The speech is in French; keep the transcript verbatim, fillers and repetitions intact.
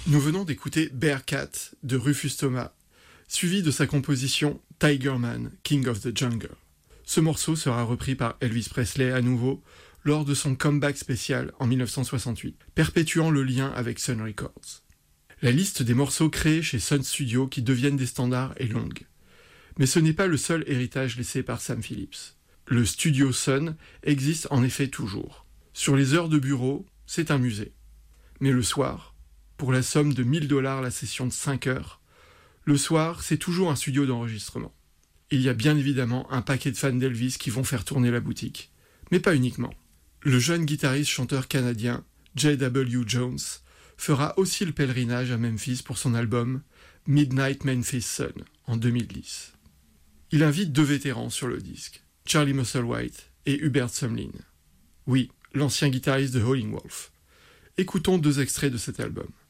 Nous venons d'écouter Bearcat de Rufus Thomas, suivi de sa composition Tiger Man, King of the Jungle. Ce morceau sera repris par Elvis Presley à nouveau lors de son comeback spécial en dix-neuf cent soixante-huit, perpétuant le lien avec Sun Records. La liste des morceaux créés chez Sun Studio qui deviennent des standards est longue. Mais ce n'est pas le seul héritage laissé par Sam Phillips. Le studio Sun existe en effet toujours. Sur les heures de bureau, c'est un musée. Mais le soir, pour la somme de mille dollars la session de cinq heures, le soir, c'est toujours un studio d'enregistrement. Il y a bien évidemment un paquet de fans d'Elvis qui vont faire tourner la boutique. Mais pas uniquement. Le jeune guitariste-chanteur canadien J W Jones fera aussi le pèlerinage à Memphis pour son album Midnight Memphis Sun en deux mille dix. Il invite deux vétérans sur le disque, Charlie Musselwhite et Hubert Sumlin. Oui, l'ancien guitariste de Howlin' Wolf. Écoutons deux extraits de cet album.